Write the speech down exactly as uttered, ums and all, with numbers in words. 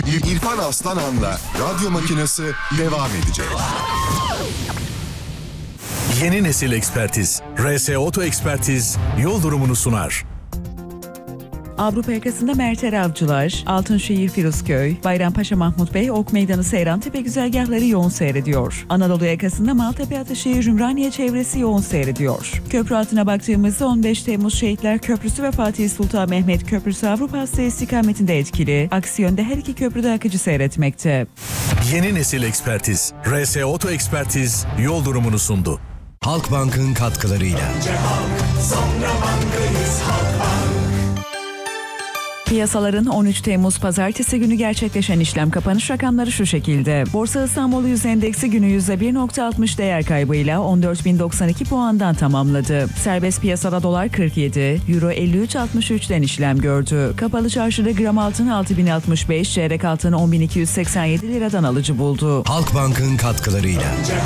İrfan Aslanan'la Radyo Makinesi devam edecek. Yeni nesil ekspertiz. R S Oto Ekspertiz yol durumunu sunar. Avrupa yakasında Merter Avcılar, Altınşehir Firuzköy, Bayrampaşa Mahmut Bey, Ok Meydanı Seyrantepe güzergahları yoğun seyrediyor. Anadolu yakasında Maltepe Ataşehir Ümraniye çevresi yoğun seyrediyor. Köprü altına baktığımızda on beş Temmuz Şehitler Köprüsü ve Fatih Sultan Mehmet Köprüsü Avrupa Hattı istikametinde etkili. Aksi yönde her iki köprüde akıcı seyretmekte. Yeni nesil ekspertiz. R S Oto Ekspertiz yol durumunu sundu. Halkbank'ın katkılarıyla. Önce halk, sonra bankayız, Halkbank. Piyasaların on üç Temmuz Pazartesi günü gerçekleşen işlem kapanış rakamları şu şekilde. Borsa İstanbul Yüz Endeksi günü yüzde bir virgül altmış değer kaybıyla on dört bin doksan iki puandan tamamladı. Serbest piyasada dolar kırk yedi, euro elli üç virgül altmış üçten işlem gördü. Kapalı çarşıda gram altın altı bin altmış beş, çeyrek altın on bin iki yüz seksen yedi liradan alıcı buldu. Halkbank'ın katkılarıyla.